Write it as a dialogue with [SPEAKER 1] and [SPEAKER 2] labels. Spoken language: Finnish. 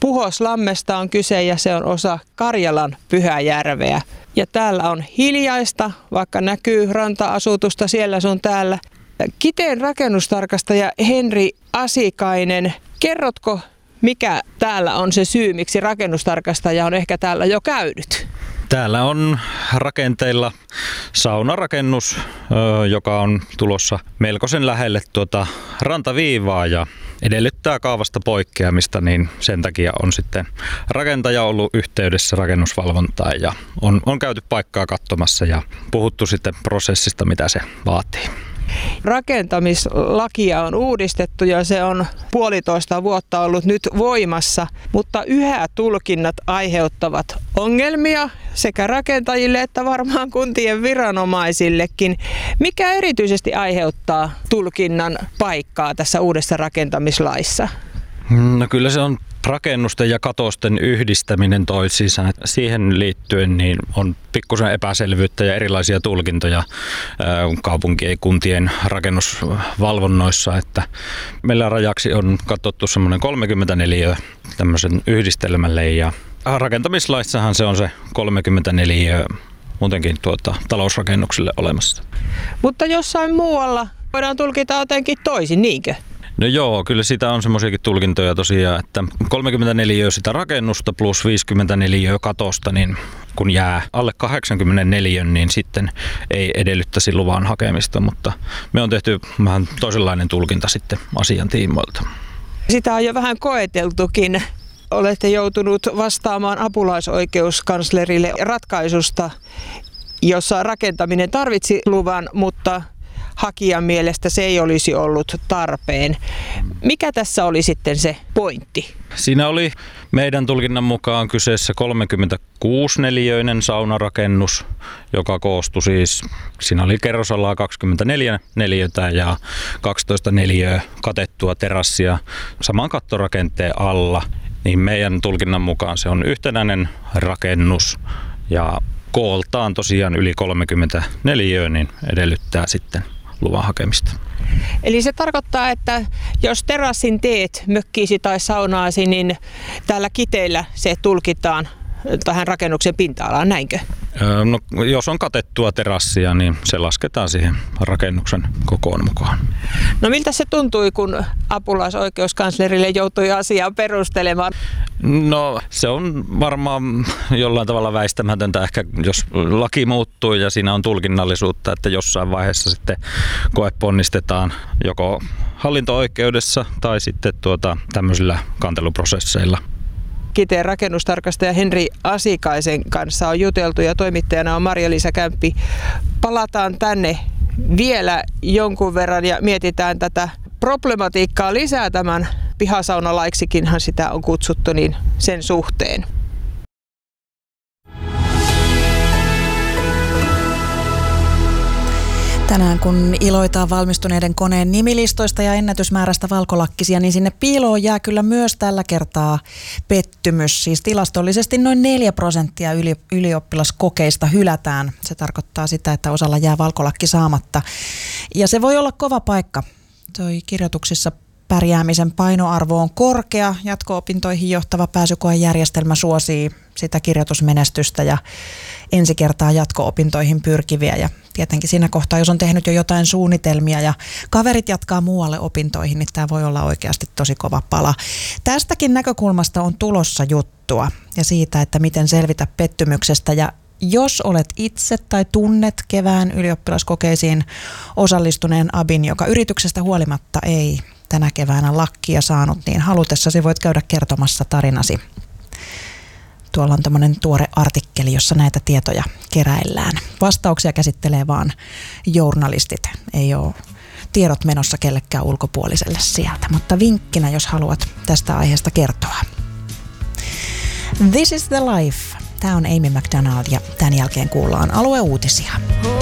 [SPEAKER 1] Puhoslammesta on kyse ja se on osa Karjalan Pyhäjärveä. Ja täällä on hiljaista, vaikka näkyy ranta-asutusta siellä sun täällä. Kiteen rakennustarkastaja Henri Asikainen, kerrotko mikä täällä on se syy, miksi rakennustarkastaja on ehkä täällä jo käynyt?
[SPEAKER 2] Täällä on rakenteilla saunarakennus, joka on tulossa melkoisen lähelle rantaviivaa ja edellyttää kaavasta poikkeamista, niin sen takia on sitten rakentaja ollut yhteydessä rakennusvalvontaan ja on käyty paikkaa katsomassa ja puhuttu sitten prosessista, mitä se vaatii.
[SPEAKER 1] Rakentamislakia on uudistettu ja se on 1,5 vuotta ollut nyt voimassa, mutta yhä tulkinnat aiheuttavat ongelmia sekä rakentajille että varmaan kuntien viranomaisillekin. Mikä erityisesti aiheuttaa tulkinnan paikkaa tässä uudessa rakentamislaissa?
[SPEAKER 2] No kyllä se on rakennusten ja katosten yhdistäminen toisiinsa. Siihen liittyen niin on pikkusen epäselvyyttä ja erilaisia tulkintoja kaupunkien ja kuntien rakennusvalvonnoissa. Että meillä rajaksi on katsottu semmoinen 34 tämmöisen yhdistelmälle ja rakentamislaissahan se on se 34 muutenkin talousrakennuksille olemassa.
[SPEAKER 1] Mutta jossain muualla voidaan tulkita jotenkin toisin, niinkö?
[SPEAKER 2] No joo, kyllä sitä on semmoisiakin tulkintoja tosiaan, että 34 sitä rakennusta plus 54 katosta, niin kun jää alle 84, niin sitten ei edellyttäisi luvan hakemista, mutta me on tehty vähän toisenlainen tulkinta sitten asian tiimoilta.
[SPEAKER 1] Sitä on jo vähän koeteltukin. Olette joutunut vastaamaan apulaisoikeuskanslerille ratkaisusta, jossa rakentaminen tarvitsi luvan, mutta hakijan mielestä se ei olisi ollut tarpeen. Mikä tässä oli sitten se pointti?
[SPEAKER 2] Siinä oli meidän tulkinnan mukaan kyseessä 36-neliöinen saunarakennus, joka koostui siis, siinä oli kerrosalaa 24 neliötä ja 12 neliöä katettua terassia saman kattorakenteen alla. Niin meidän tulkinnan mukaan se on yhtenäinen rakennus ja kooltaan tosiaan yli 34, niin edellyttää sitten luvan hakemista.
[SPEAKER 1] Eli se tarkoittaa, että jos terassin teet mökkiisi tai saunaasi, niin täällä Kiteellä se tulkitaan tähän rakennuksen pinta-alaan, näinkö?
[SPEAKER 2] No, jos on katettua terassia, niin se lasketaan siihen rakennuksen kokoon mukaan.
[SPEAKER 1] No miltä se tuntui, kun apulaisoikeuskanslerille joutui asiaa perustelemaan?
[SPEAKER 2] No se on varmaan jollain tavalla väistämätöntä ehkä, jos laki muuttuu ja siinä on tulkinnallisuutta, että jossain vaiheessa sitten koeponnistetaan joko hallinto-oikeudessa tai sitten tämmöisillä kanteluprosesseilla.
[SPEAKER 1] Kiteen rakennustarkastaja Henri Asikaisen kanssa on juteltu ja toimittajana on Marja-Liisa Kämppi. Palataan tänne vielä jonkun verran ja mietitään tätä problematiikkaa lisää tämän pihasaunalaiksikinhan sitä on kutsuttu, niin sen suhteen.
[SPEAKER 3] Tänään kun iloitaan valmistuneiden koneen nimilistoista ja ennätysmäärästä valkolakkisia, niin sinne piiloon jää kyllä myös tällä kertaa pettymys. Siis tilastollisesti noin 4% ylioppilaskokeista hylätään. Se tarkoittaa sitä, että osalla jää valkolakki saamatta. Ja se voi olla kova paikka. Toi kirjoituksissa pärjäämisen painoarvo on korkea. Jatko-opintoihin johtava pääsykoejärjestelmä suosii sitä kirjoitusmenestystä ja ensi kertaa jatko-opintoihin pyrkiviä. Ja tietenkin siinä kohtaa, jos on tehnyt jo jotain suunnitelmia ja kaverit jatkaa muualle opintoihin, niin tämä voi olla oikeasti tosi kova pala. Tästäkin näkökulmasta on tulossa juttua ja siitä, että miten selvitä pettymyksestä. Ja jos olet itse tai tunnet kevään ylioppilaskokeisiin osallistuneen abin, joka yrityksestä huolimatta ei tänä keväänä lakkia saanut, niin halutessasi voit käydä kertomassa tarinasi. Tuolla on tämmöinen tuore artikkeli, jossa näitä tietoja keräillään. Vastauksia käsittelee vaan journalistit. Ei ole tiedot menossa kellekään ulkopuoliselle sieltä, mutta vinkkinä, jos haluat tästä aiheesta kertoa. This is the life. Tämä on Amy McDonald ja tämän jälkeen kuullaan alueuutisia.